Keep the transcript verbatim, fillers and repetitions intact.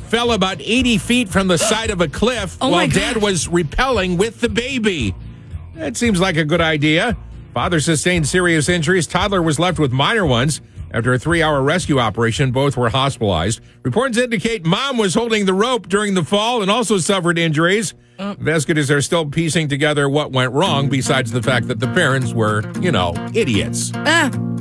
fell about eighty feet from the side of a cliff Oh while my dad gosh. was rappelling with the baby. That seems like a good idea. Father sustained serious injuries. Toddler was left with minor ones. After a three-hour rescue operation, both were hospitalized. Reports indicate mom was holding the rope during the fall and also suffered injuries. Uh. Investigators are still piecing together what went wrong, besides the fact that the parents were, you know, idiots. Ah.